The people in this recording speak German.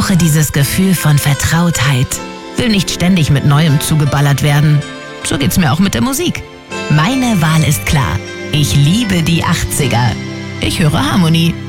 brauche dieses Gefühl von Vertrautheit. Will nicht ständig mit Neuem zugeballert werden. So geht's mir auch mit der Musik. Meine Wahl ist klar. Ich liebe die 80er. Ich höre Harmonie.